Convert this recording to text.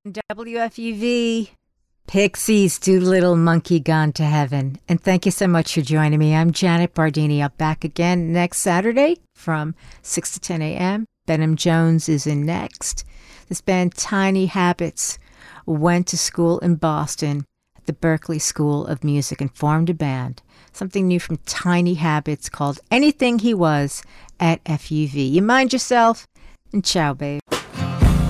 WFUV. Pixies, Do Little Monkey Gone to Heaven. And thank you so much for joining me. I'm Janet Bardini. I'll back again next Saturday from 6 to 10 a.m. Benham Jones is in next. This band, Tiny Habits, went to school in Boston at the Berklee School of Music and formed a band. Something new from Tiny Habits called Anything He Was at FUV. You mind yourself, and ciao, babe.